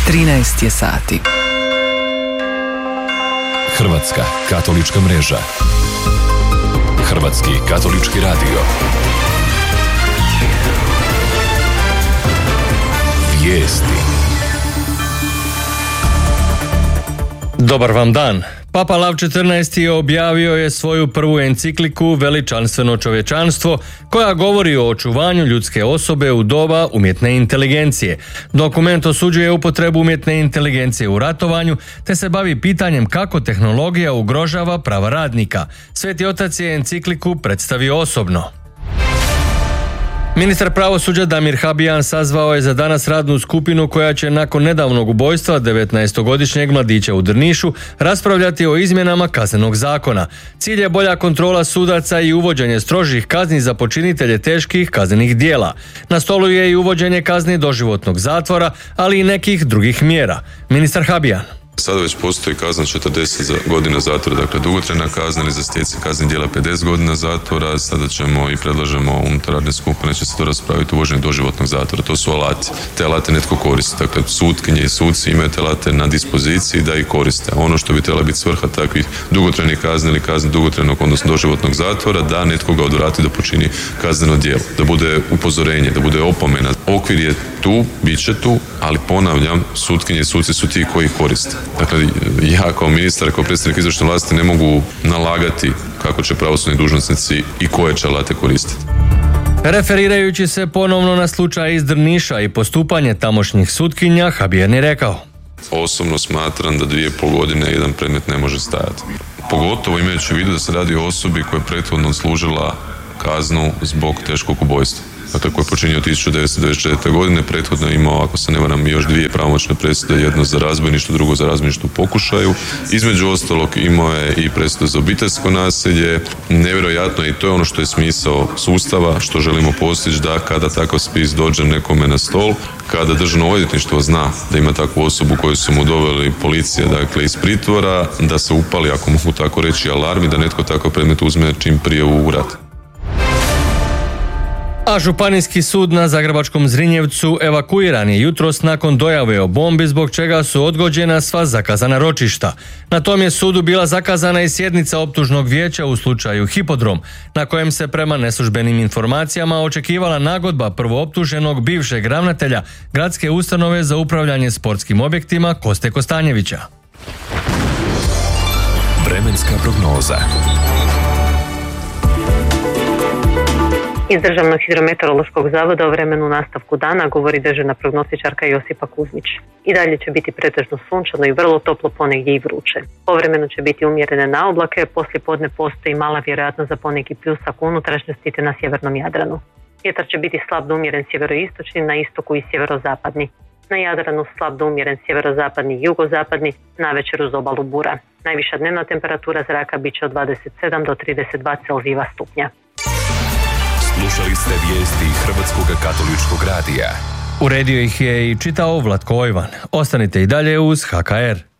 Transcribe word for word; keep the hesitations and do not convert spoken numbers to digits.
trinaest je sati. Hrvatska katolička mreža. Hrvatski katolički radio. Vijesti. Dobar vam dan. Papa Lav četrnaesti objavio je svoju prvu encikliku Veličanstveno čovječanstvo, koja govori o očuvanju ljudske osobe u doba umjetne inteligencije. Dokument osuđuje upotrebu umjetne inteligencije u ratovanju, te se bavi pitanjem kako tehnologija ugrožava prava radnika. Sveti otac je encikliku predstavio osobno. Ministar pravosuđa Damir Habijan sazvao je za danas radnu skupinu koja će nakon nedavnog ubojstva devetnaestogodišnjeg mladića u Drnišu raspravljati o izmjenama kaznenog zakona. Cilj je bolja kontrola sudaca i uvođenje strožih kazni za počinitelje teških kaznenih djela. Na stolu je i uvođenje kazni doživotnog zatvora, ali i nekih drugih mjera. Ministar Habijan. Sada već postoji kazna četrdeset godina zatvora, dakle dugotrajna kazna, ili za stjecanje kaznenih djela pedeset godina zatvora. Sada ćemo i predlažemo unutar radne skupine će se to raspraviti uvođenje doživotnog zatvora. To su alati. Te alate netko koristi. Dakle, sutkinje i suci imaju te alate na dispoziciji da ih koriste. Ono što bi trebala biti svrha takvih dugotrajnih kazni ili kazni dugotrajnog, odnosno doživotnog zatvora, da netko ga odvrati da počini kazneno djelo. Da bude upozorenje, da bude opomena. Okvir je tu, bit će tu, ali ponavljam, sutkinje i suci su ti koji koriste. Dakle, ja kao ministar, kao predstavnik izvršne vlasti ne mogu nalagati kako će pravosudni dužnosnici i koje će alate koristiti. Referirajući se ponovno na slučaj iz Drniša i postupanje tamošnjih sutkinja, Habijan je rekao: Osobno smatram da dvije i pol godine jedan predmet ne može stajati. Pogotovo imajući u vidu da se radi o osobi koja je prethodno odslužila kaznu zbog teškog ubojstva. Dakle, koji je počinio tisuću devetsto devedeset četvrte. godine, prethodno je imao, ako se ne varam, još dvije pravomoćne presude, jedno za razbojništvo, drugo za razbojništvo u pokušaju. Između ostalog imao je i presudu za obiteljsko nasilje. Nevjerojatno, i to je ono što je smisao sustava, što želimo postići, da kada takav spis dođe nekome na stol, kada državno odvjetništvo zna da ima takvu osobu koju su mu doveli policija, dakle iz pritvora, da se upali, ako mogu tako reći, alarmi, da netko takav predmet uzme čim prije u rad. A Županijski sud na zagrebačkom Zrinjevcu evakuiran je jutros nakon dojave o bombi, zbog čega su odgođena sva zakazana ročišta. Na tom je sudu bila zakazana i sjednica optužnog vijeća u slučaju Hipodrom, na kojem se prema neslužbenim informacijama očekivala nagodba prvooptuženog bivšeg ravnatelja Gradske ustanove za upravljanje sportskim objektima Koste Kostanjevića. Vremenska prognoza. Iz Državnog hidrometeorološkog zavoda o vremenu u nastavku dana govori dežurna prognostičarka Josipa Kuzmić. I dalje će biti pretežno sunčano i vrlo toplo, ponegdje i vruće. Povremeno će biti umjerene naoblake, poslije podne postoji mala vjerojatnost za poneki pljusak u unutrašnjosti te na sjevernom Jadranu. Vjetar će biti slab do umjeren sjeveroistočni, na istoku i sjeverozapadni. Na Jadranu slab do umjeren sjeverozapadni i jugozapadni, navečer uz obalu bura. Najviša dnevna temperatura zraka bit će od dvadeset sedam do trideset dva Celzijeva stupnja. Slušali ste vijesti Hrvatskog katoličkog radija. Uredio ih je i čitao Vlatko Ojvan. Ostanite i dalje uz H K R.